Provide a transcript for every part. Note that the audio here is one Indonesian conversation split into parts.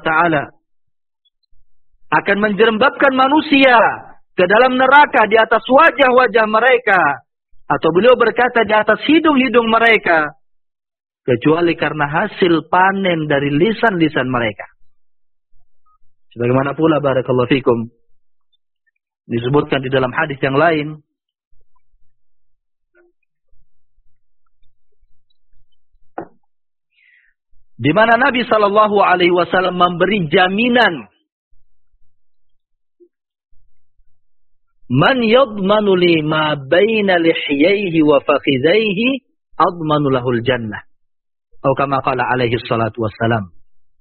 Ta'ala akan menjerembabkan manusia ke dalam neraka di atas wajah-wajah mereka, atau beliau berkata di atas hidung-hidung mereka, kecuali karena hasil panen dari lisan-lisan mereka. Sebagaimana pula barakallahu fikum disebutkan di dalam hadis yang lain, di mana Nabi sallallahu alaihi wasallam memberi jaminan, man yadmanu li ma baina lihyaihi wa fakhidhaihi admanu lahul jannah, atau kama qala alaihi salatu wassalam.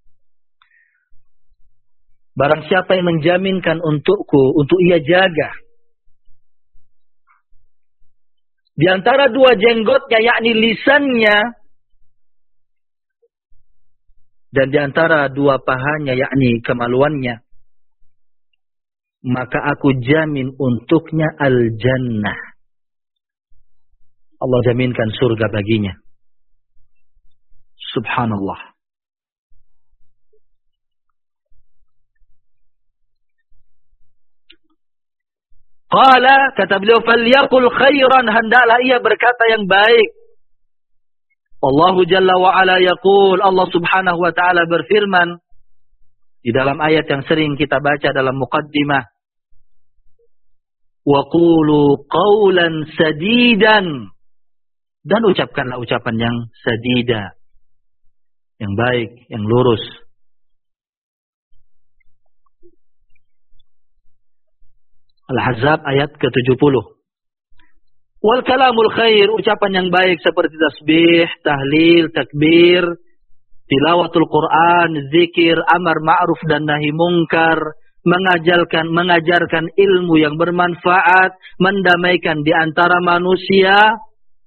Barang siapa yang menjaminkan untukku untuk ia jaga di antara dua jenggotnya, yakni lisannya, dan di antara dua pahanya, yakni kemaluannya, maka aku jamin untuknya al-jannah. Allah jaminkan surga baginya. Subhanallah. Qala, kata beliau, falyaqul khairan, hendaklah ia berkata yang baik. Allahu Jalla wa Ala yaqul, Allah Subhanahu wa Ta'ala berfirman di dalam ayat yang sering kita baca dalam muqaddimah, wa qulu qawlan sadidan, dan ucapkanlah ucapan yang sadida, yang baik, yang lurus. Al-Ahzab ayat ke-70. Wal kalamul khair, ucapan yang baik seperti tasbih, tahlil, takbir, tilawatul Quran, zikir, amar ma'ruf dan nahi mungkar, mengajarkan ilmu yang bermanfaat, mendamaikan di antara manusia.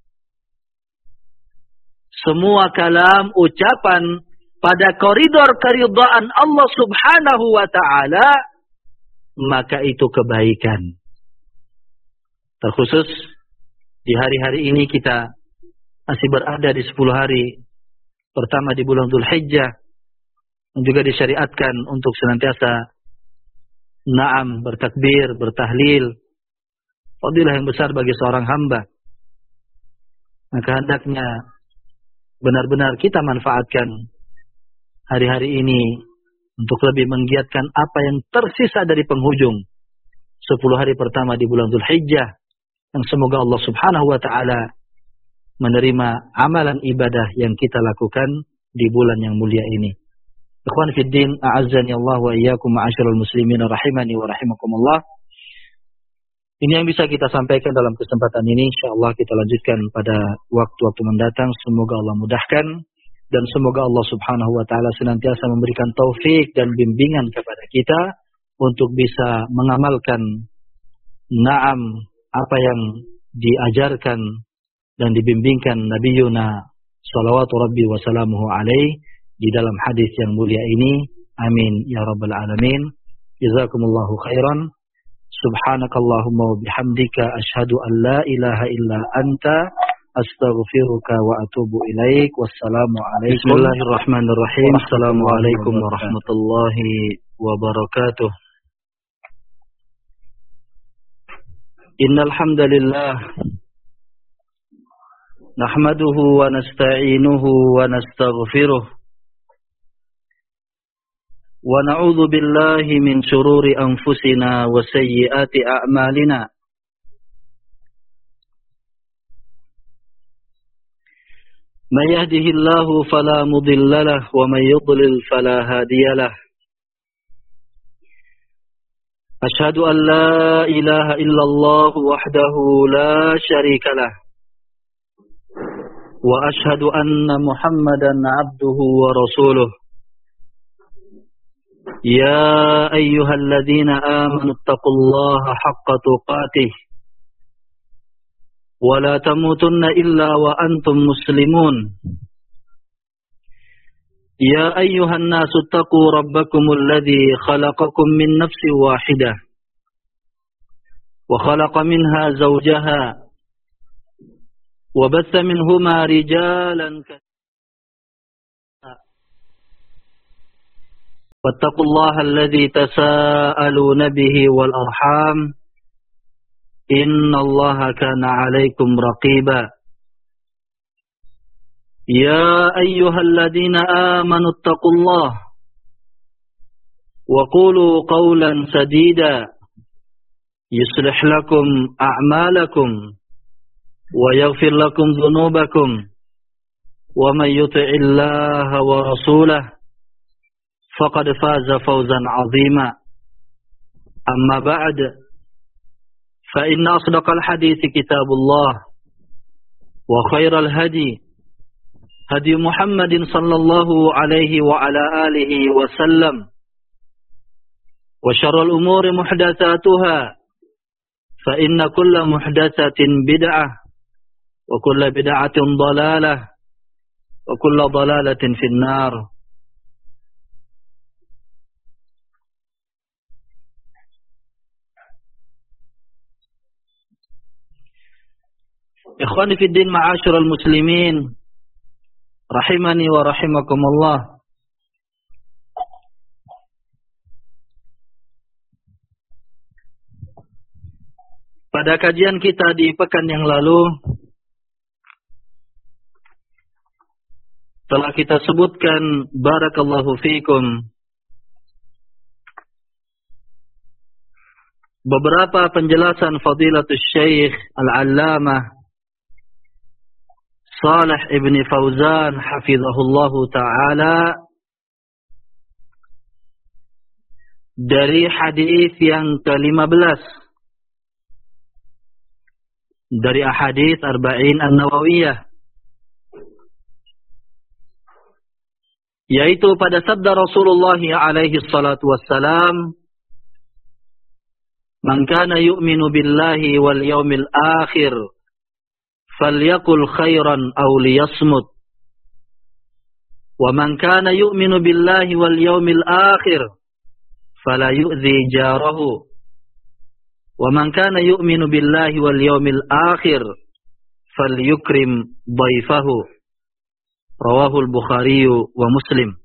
Semua kalam, ucapan pada koridor keridhaan Allah Subhanahu wa Ta'ala, maka itu kebaikan. Terkhusus di hari-hari ini kita masih berada di 10 hari pertama di bulan Dzulhijjah, dan juga disyariatkan untuk senantiasa na'am, bertakbir, bertahlil, fadilah yang besar bagi seorang hamba. Maka hendaknya benar-benar kita manfaatkan hari-hari ini untuk lebih menggiatkan apa yang tersisa dari penghujung 10 hari pertama di bulan Dzulhijjah, yang semoga Allah Subhanahu wa Ta'ala menerima amalan ibadah yang kita lakukan di bulan yang mulia ini. Ikhwan fiddin, a'azzani Allah wa iyyakum ma'asyiral muslimin rahimani wa rahimakumullah. Ini yang bisa kita sampaikan dalam kesempatan ini. Insyaallah kita lanjutkan pada waktu-waktu mendatang. Semoga Allah mudahkan, dan semoga Allah Subhanahu wa Ta'ala senantiasa memberikan taufik dan bimbingan kepada kita untuk bisa mengamalkan na'am apa yang diajarkan dan dibimbingkan Nabiyuna salawatu rabbi wa salamuhu alaih di dalam hadis yang mulia ini. Amin ya rabbal alamin. Jazakumullahu khairan. Subhanakallahumma wa bihamdika asyhadu an la ilaha illa anta astaghfiruka wa atubu ilaik. Wassalamu alaikum. Bismillahirrahmanirrahim. Assalamualaikum warahmatullahi wabarakatuh. Innal hamdalillah nahmaduhu wa nasta'inuhu wa nastaghfiruh wa na'udzu billahi min shururi anfusina wa sayyiati a'malina. Man yahdihillahu fala mudilla lahu wa man yudlil fala hadiya lahu. Asyhadu an la ilaha illallah wahdahu la syarika lah. Wa asyhadu anna Muhammadan abduhu wa rasuluh. Ya ayyuhalladzina amanu taqullaha haqqa tuqatih wa la tamutunna illa wa antum muslimun. Ya ayyuhan nasu taqu rabbakumul ladzi khalaqakum min nafsin wahidah wa khalaqa minha zawjaha wa batha minhuma rijalan واتقوا الله الذي تساءلون به والأرحام إن الله كان عليكم رقيبا يا أيها الذين آمنوا اتقوا الله وقولوا قولا سديدا يصلح لكم أعمالكم ويغفر لكم ذنوبكم ومن يطع الله ورسوله فقد فاز فوزا عظيما أما بعد فإن أصدق الحديث كتاب الله وخير الهدي هدي محمد صلى الله عليه وعلى آله وسلم وشر الأمور محدثاتها فإن كل محدثة بدعة وكل بدعة ضلالة وكل ضلالة في النار. Ikhwani fi din, ma'asyiral muslimin, rahimani wa rahimakumullah. Pada kajian kita di pekan yang lalu telah kita sebutkan, barakallahu fikum, beberapa penjelasan fadilatul syekh al-allamah Shalih ibn Fauzan hafizahullahu ta'ala dari hadis yang ke-15 dari ahadits Arba'in An-Nawawiyah, yaitu pada sabda Rasulullah alaihi salatu wassalam, "Man kana yu'minu billahi wal yawmil akhir falyaqul khairan aw liyasmut wa man kana yu'minu billahi wal yawmil akhir fala yu'dhi jarahu wa man kana yu'minu billahi wal yawmil akhir falyukrim dhaifahu." Rawahul Bukhari wa Muslim.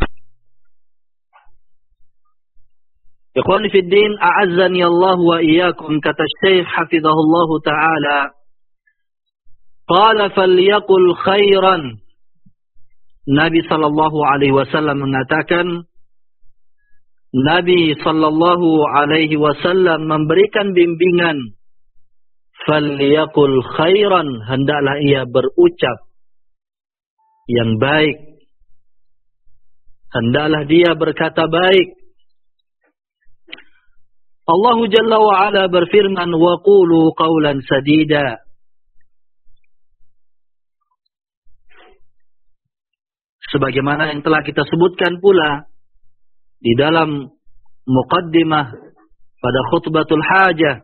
Ikhwani fi din, a'azzani Allah wa iyyakum, kata Syekh hafizahullahu ta'ala, qala falyaqul khairan. Nabi sallallahu alaihi wasallam mengatakan, Nabi sallallahu alaihi wasallam memberikan bimbingan, falyaqul khairan, hendaklah ia berucap yang baik, hendaklah dia berkata baik. Allah Jalla wa Ala berfirman, wa qulu qawlan sadida. Sebagaimana yang telah kita sebutkan pula di dalam muqaddimah pada khutbatul hajah,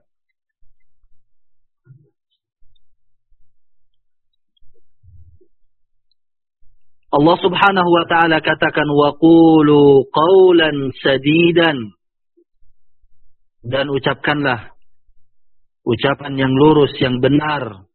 Allah subhanahu wa ta'ala katakan, wa qulu qawlan sadidan, dan ucapkanlah ucapan yang lurus, yang benar.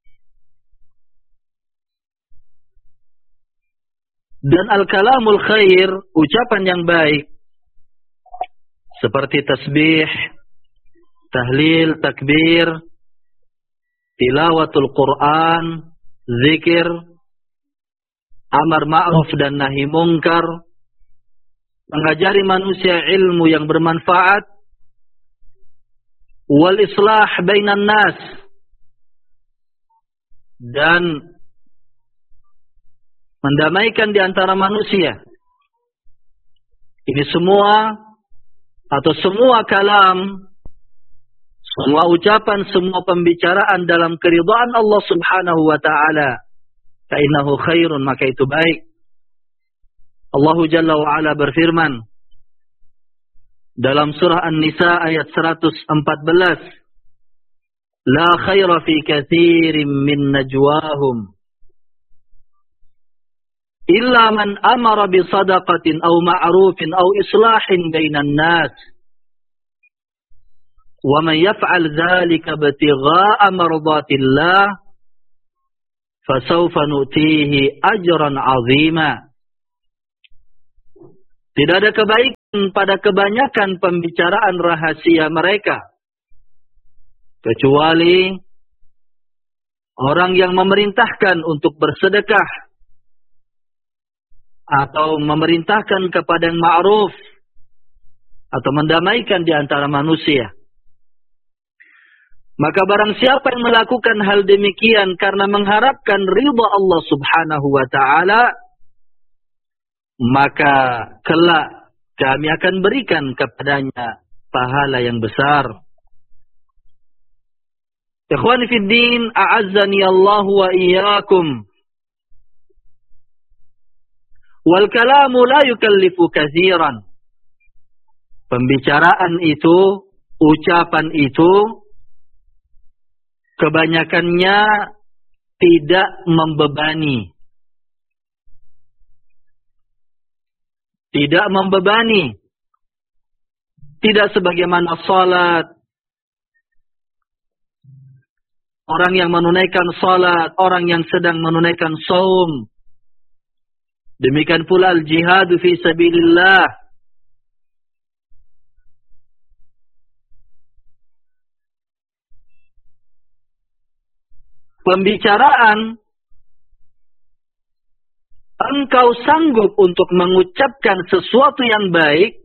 Dan al-kalamul khair, ucapan yang baik, seperti tasbih, tahlil, takbir, tilawatul Quran, zikir, amar ma'ruf dan nahi mungkar, mengajari manusia ilmu yang bermanfaat, wal islah bainan nas, dan mendamaikan di antara manusia. Ini semua atau semua kalam, semua ucapan, semua pembicaraan dalam keridhaan Allah subhanahu wa ta'ala, fa'innahu khairun, maka itu baik. Allah Jalla wa Ala berfirman dalam surah An-Nisa ayat 114, la khaira fi kathirin min najwahum illa man amara bi sadaqatin aw ma'rufin aw islahin bainan nas wa man yaf'al dhalika ibtigha'a mardatillah fasawfa nu'tihi ajran 'azima. Tidak ada kebaikan pada kebanyakan pembicaraan rahasia mereka. Kecuali orang yang memerintahkan untuk bersedekah. Atau memerintahkan kepada yang ma'ruf. Atau mendamaikan di antara manusia. Maka barang siapa yang melakukan hal demikian karena mengharapkan ridha Allah subhanahu wa ta'ala, maka kelak kami akan berikan kepadanya pahala yang besar. Ikhwani fid din, a'azzani Allah wa iyyakum. Wal kalamu la yukallifu katsiran. Pembicaraan itu, ucapan itu, kebanyakannya tidak membebani. Tidak membebani. Tidak sebagaimana salat. Orang yang menunaikan salat, orang yang sedang menunaikan saum. Demikian pula al-jihadu fi sabilillah. Pembicaraan, engkau sanggup untuk mengucapkan sesuatu yang baik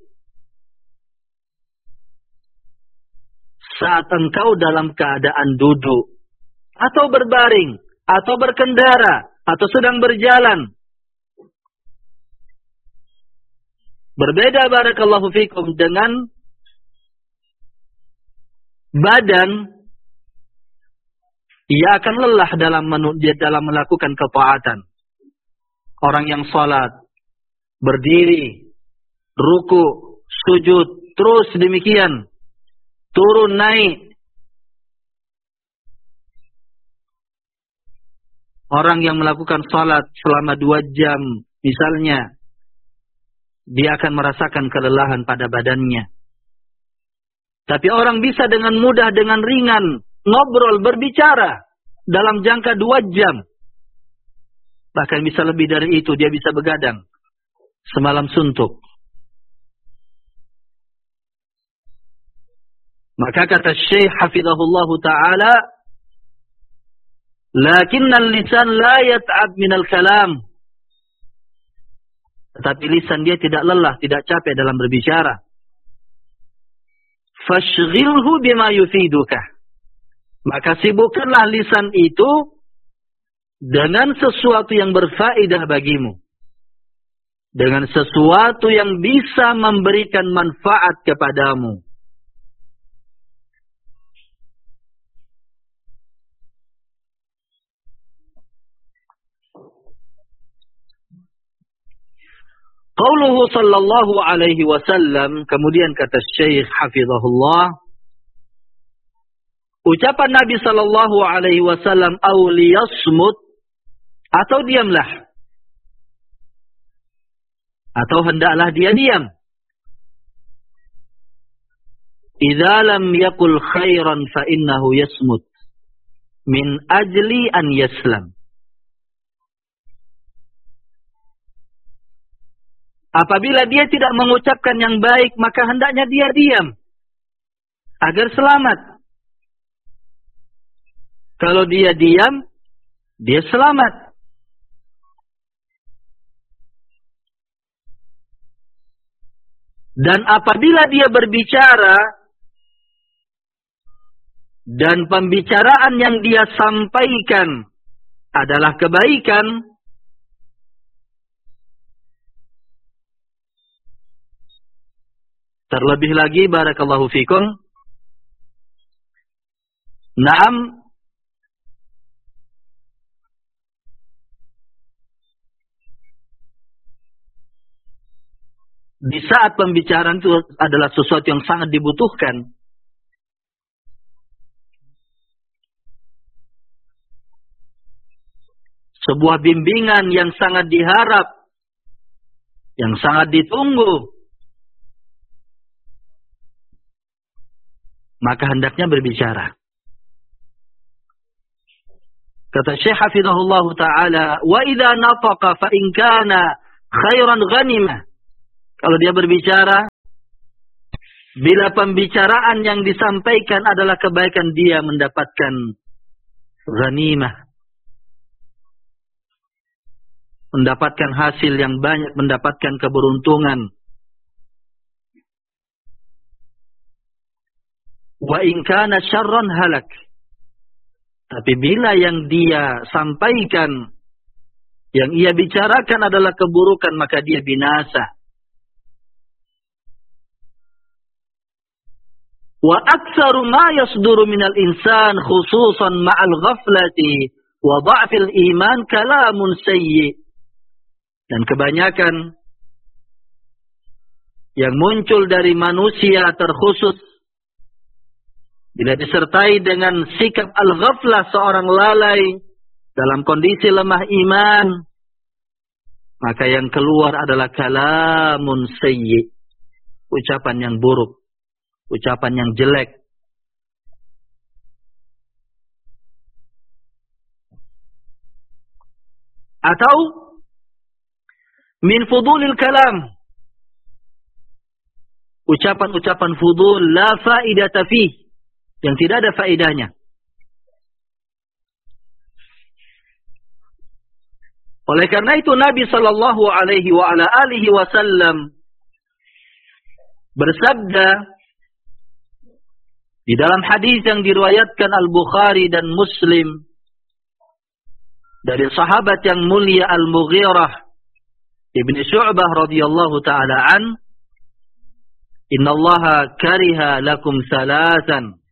saat engkau dalam keadaan duduk, atau berbaring, atau berkendara, atau sedang berjalan. Berbeda barakallahu fikum dengan badan. Ia akan lelah dalam melakukan ketaatan. Orang yang salat, berdiri, ruku, sujud, terus demikian. Turun, naik. Orang yang melakukan salat selama 2 jam, misalnya, dia akan merasakan kelelahan pada badannya. Tapi orang bisa dengan mudah, dengan ringan, ngobrol, berbicara dalam jangka 2 jam. Bahkan bisa lebih dari itu, dia bisa begadang semalam suntuk. Maka kata Syekh hafizahullahu ta'ala, lakinnal lisan la yat'ab minal kalam. Tetapi lisan dia tidak lelah, tidak capek dalam berbicara. Fashghilhu bima yufiduka. Maka sibukkanlah lisan itu dengan sesuatu yang berfaedah bagimu. Dengan sesuatu yang bisa memberikan manfaat kepadamu. Qauluhu sallallahu alaihi wasallam, kemudian kata Syekh hafizahullah, ucapan Nabi sallallahu alaihi wasallam, "Au liyasmut," atau diamlah. Atau hendaklah dia diam. "Idza lam yaqul khairan fa innahu yasmut min ajli an yaslam." Apabila dia tidak mengucapkan yang baik, maka hendaknya dia diam agar selamat. Kalau dia diam, dia selamat. Dan apabila dia berbicara, dan pembicaraan yang dia sampaikan adalah kebaikan, terlebih lagi barakallahu fikum, naam, di saat pembicaraan itu adalah sesuatu yang sangat dibutuhkan. Sebuah bimbingan yang sangat diharap, yang sangat ditunggu. Maka hendaknya berbicara. Kata Syekh hafizahullah ta'ala, "Wa idza nafaqa fa in kana khairan ghanimah." Kalau dia berbicara, bila pembicaraan yang disampaikan adalah kebaikan, dia mendapatkan ghanimah, mendapatkan hasil yang banyak, mendapatkan keberuntungan. Wa in kana syarran halak. Tapi bila yang dia sampaikan, yang ia bicarakan adalah keburukan, maka dia binasa. Wa aktsaru ma yasduru minal insan khususan ma'al ghaflati wa dha'fil iman kalamun sayyi. Dan kebanyakan yang muncul dari manusia terkhusus bila disertai dengan sikap al-ghaflah, seorang lalai dalam kondisi lemah iman, maka yang keluar adalah kalamun sayyi, ucapan yang buruk, ucapan yang jelek. Atau min fudulil kalam, ucapan-ucapan fudul la faidata fih, yang tidak ada faedahnya. Oleh karena itu Nabi sallallahu alaihi wa ala alihi wasallam bersabda di dalam hadis yang diriwayatkan Al-Bukhari dan Muslim dari sahabat yang mulia Al-Mughirah Ibn Syu'bah radhiyallahu taala an, innallaha kariha lakum thalathan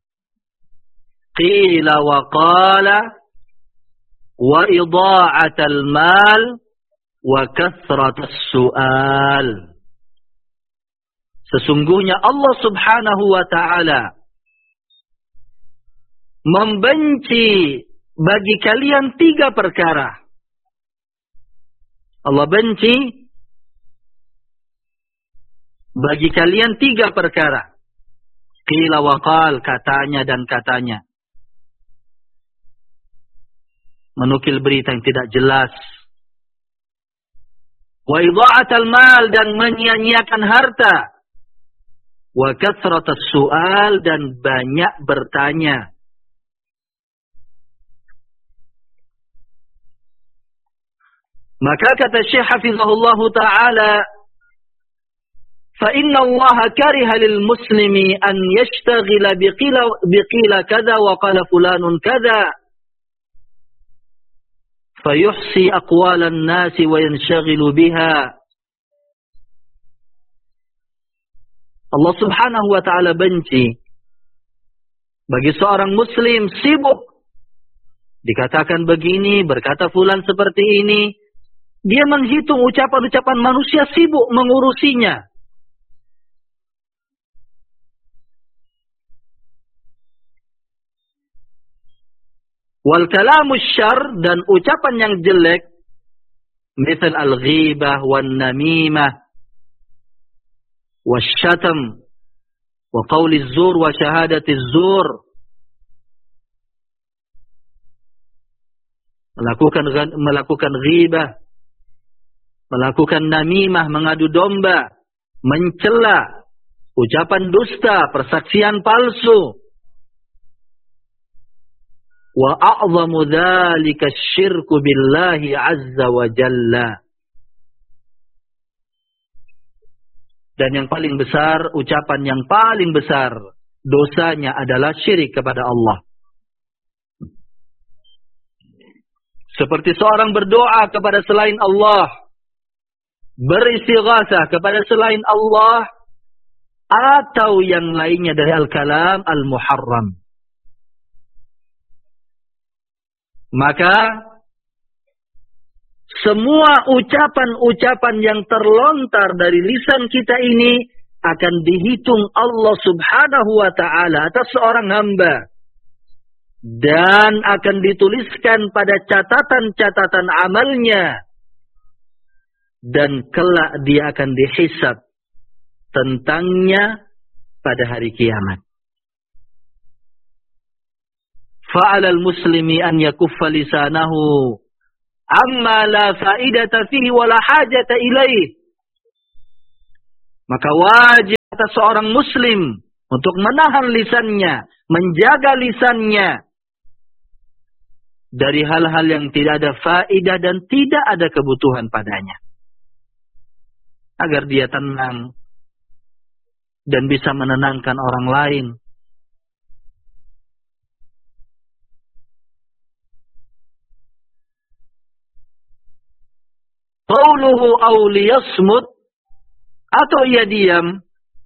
qila wa qala wa idha'atal mal wa kathratus su'al. Sesungguhnya Allah Subhanahu wa taala membenci bagi kalian 3 perkara. Allah benci bagi kalian 3 perkara. Qila wa qal, katanya dan katanya. Menukil berita yang tidak jelas. Wa idha'atal mal, dan menyia-nyiakan harta. Wa kathratus su'al, dan banyak bertanya. Maka kata Syekh hafizahullah ta'ala, fa inna Allah kariha lil muslimi an yashtaghila biqila kadha wa qala fulanun kadha fayuhsi aqwalan nasi wa yanshaghilu biha. Allah Subhanahu wa ta'ala benci bagi seorang muslim sibuk, dikatakan begini, berkata fulan seperti ini. Dia menghitung ucapan-ucapan manusia, sibuk mengurusinya. Wal kalamus syarr, dan ucapan yang jelek, misal al-ghibah wan namimah wasyatam wa qawli zur wa syahadati zur. Melakukan ghibah, melakukan namimah, mengadu domba, mencela, ucapan dusta, persaksian palsu. Wa a'zamu dzalika syirku billahi azza wa jalla. Dan yang paling besar, ucapan yang paling besar dosanya adalah syirik kepada Allah. Seperti seorang berdoa kepada selain Allah, beristighatsah kepada selain Allah, atau yang lainnya dari al-kalam al-muharram. Maka semua ucapan-ucapan yang terlontar dari lisan kita ini akan dihitung Allah Subhanahu wa ta'ala atas seorang hamba, dan akan dituliskan pada catatan-catatan amalnya, dan kelak dia akan dihisab tentangnya pada hari kiamat. Fa'alal muslimi an yakuffa lisanahu amma la fa'idata fihi wa la hajata ilaih. Maka wajib atas seorang muslim untuk menahan lisannya, menjaga lisannya dari hal-hal yang tidak ada faedah dan tidak ada kebutuhan padanya. Agar dia tenang dan bisa menenangkan orang lain. Qauluhu aw liyasmut, atau ia diam.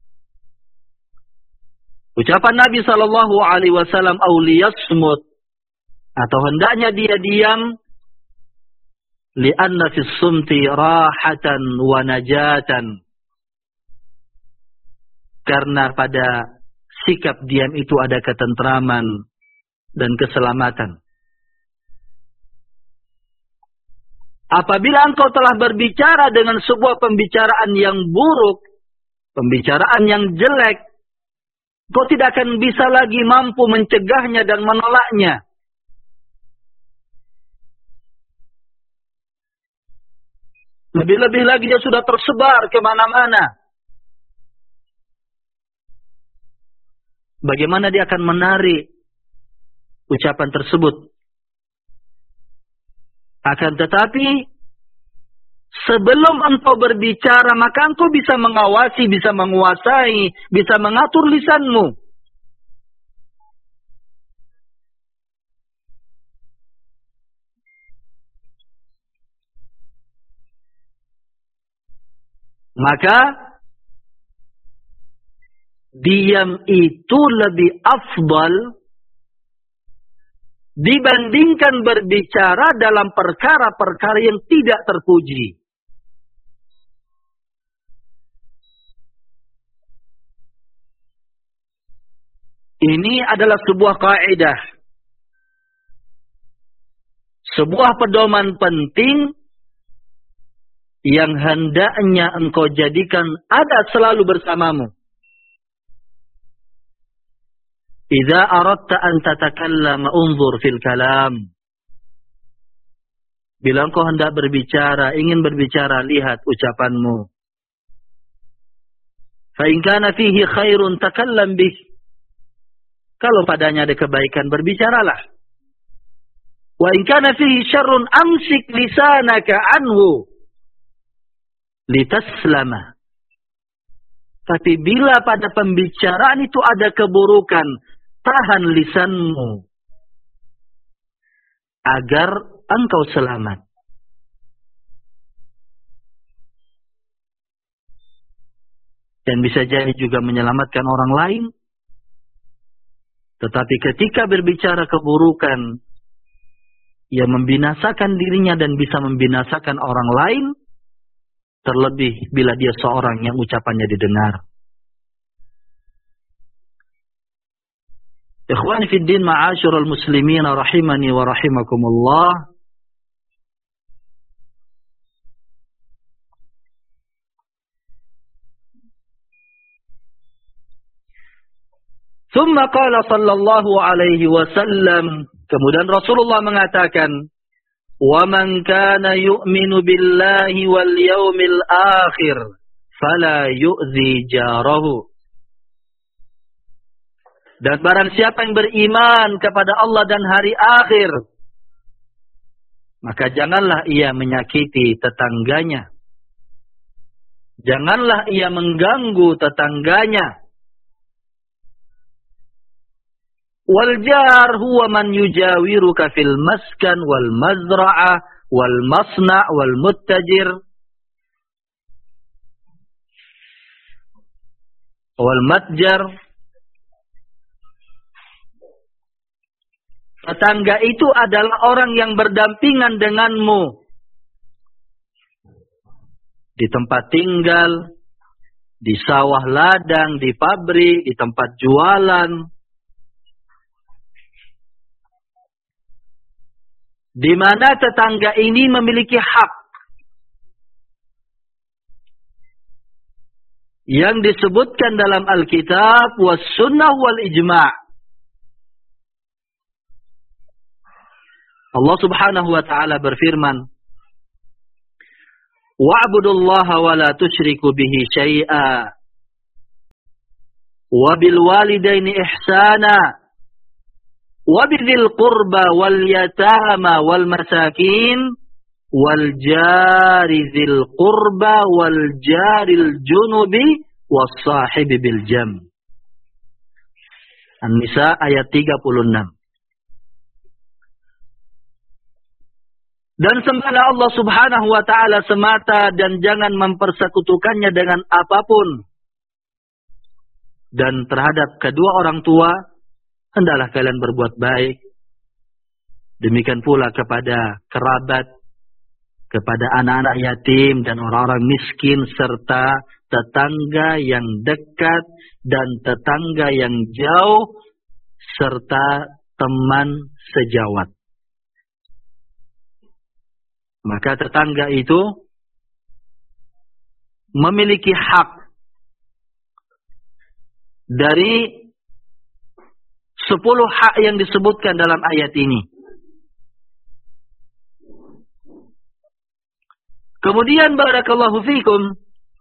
Ucapan Nabi sallallahu alaihi wasallam aw liyasmut, atau hendaknya dia diam, li'anna fis sumti rahatan wa najatan. Karena pada sikap diam itu ada ketentraman dan keselamatan. Apabila engkau telah berbicara dengan sebuah pembicaraan yang buruk, pembicaraan yang jelek, kau tidak akan bisa lagi mampu mencegahnya dan menolaknya. Lebih-lebih lagi dia sudah tersebar kemana-mana. Bagaimana dia akan menarik ucapan tersebut? Akan tetapi, sebelum engkau berbicara, maka engkau bisa mengawasi, bisa menguasai, bisa mengatur lisanmu. Maka, diam itu lebih afdal dibandingkan berbicara dalam perkara-perkara yang tidak terpuji. Ini adalah sebuah kaidah, sebuah pedoman penting yang hendaknya engkau jadikan ada selalu bersamamu. Idza aradta an tatakallama unzur fil kalam. Bila engkau hendak berbicara, ingin berbicara, lihat ucapanmu. Fa in kana fihi khairun takallam bih. Kalau padanya ada kebaikan, berbicaralah. Wa in kana fihi syarrun amsik lisanaka anhu litaslama. Tapi bila pada pembicaraan itu ada keburukan, tahan lisanmu agar engkau selamat. Dan bisa jadi juga menyelamatkan orang lain. Tetapi ketika berbicara keburukan, ia membinasakan dirinya dan bisa membinasakan orang lain, terlebih bila dia seorang yang ucapannya didengar. Ikhwani fid din, ma'asyiral muslimin rahimani wa rahimakumullah. Thumma qala sallallahu alaihi wasallam, kemudian Rasulullah mengatakan, "Wa man kana yu'minu billahi wal yawmil akhir fala yu'zi jarahu." Dan barang siapa yang beriman kepada Allah dan hari akhir, maka janganlah ia menyakiti tetangganya. Janganlah ia mengganggu tetangganya. Wal jar huwa man yujawiruka fil maskan wal mazra'ah wal masna' wal muttajir wal matjar. Tetangga itu adalah orang yang berdampingan denganmu di tempat tinggal, di sawah ladang, di pabrik, di tempat jualan, di mana tetangga ini memiliki hak yang disebutkan dalam Alkitab was sunnah wal ijma'. Allah Subhanahu wa taala berfirman, Wa'budullaha wa la tusyriku bihi syai'a. Wa bil walidaini ihsana. Wa bidzil qurba wal yatama wal masakin wal jari dzil qurba wal jaril junubi was sahibi bil jam. An-Nisa ayat 36. Dan sembahlah Allah Subhanahu wa taala semata dan jangan mempersekutukannya dengan apapun. Dan terhadap kedua orang tua hendaklah kalian berbuat baik. Demikian pula kepada kerabat, kepada anak-anak yatim dan orang-orang miskin serta tetangga yang dekat dan tetangga yang jauh serta teman sejawat. Maka tetangga itu memiliki hak dari 10 hak yang disebutkan dalam ayat ini. Kemudian barakallahu fikum,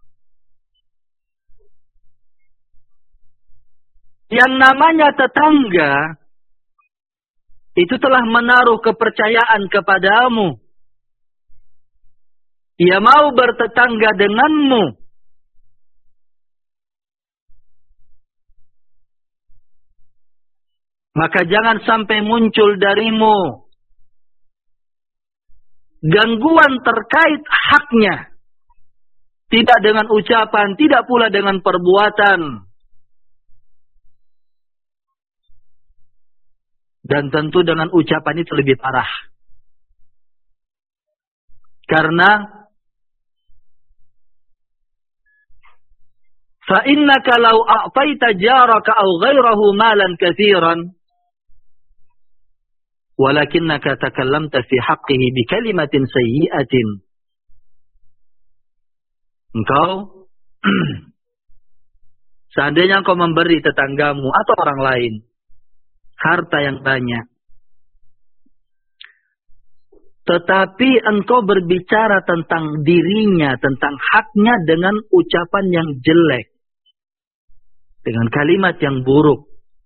yang namanya tetangga itu telah menaruh kepercayaan kepadamu. Ia mau bertetangga denganmu. Maka jangan sampai muncul darimu gangguan terkait haknya. Tidak dengan ucapan, tidak pula dengan perbuatan. Dan tentu dengan ucapan itu lebih parah. Karena فَإِنَّكَ لَوْ أَعْطَيْتَ جَارَكَ أَوْ غَيْرَهُ مَالًا كَثِيرًا وَلَكِنَّكَ تَكَلَّمْتَ فِي حَقِّهِ بِكَلِمَةٍ سَيِّئَةٍ. Engkau seandainya engkau memberi tetanggamu atau orang lain harta yang banyak, tetapi engkau berbicara tentang dirinya, tentang haknya dengan ucapan yang jelek, dengan kalimat yang buruk,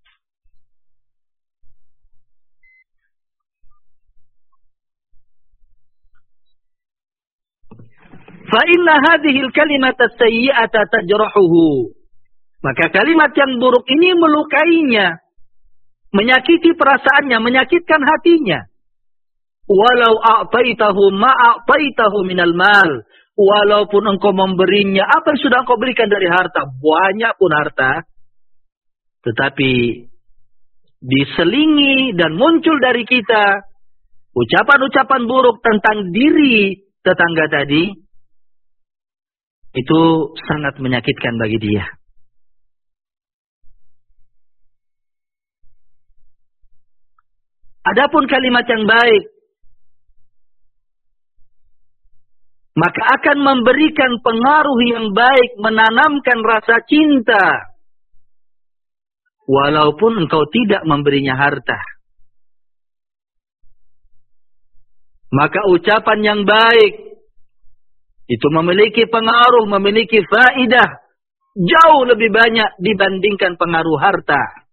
fa inna hadhihi al-kalimata as-sayyi'ata tajrahuhu. Maka kalimat yang buruk ini melukainya, menyakiti perasaannya, menyakitkan hatinya. Walau a'taitahu ma a'taitahu minal mal. Walaupun engkau memberinya apa yang sudah engkau berikan dari harta, banyak pun harta, tetapi diselingi dan muncul dari kita ucapan-ucapan buruk tentang diri tetangga tadi, itu sangat menyakitkan bagi dia. Adapun kalimat yang baik, maka akan memberikan pengaruh yang baik, menanamkan rasa cinta, walaupun engkau tidak memberinya harta. Maka ucapan yang baik itu memiliki pengaruh, memiliki faidah jauh lebih banyak dibandingkan pengaruh harta.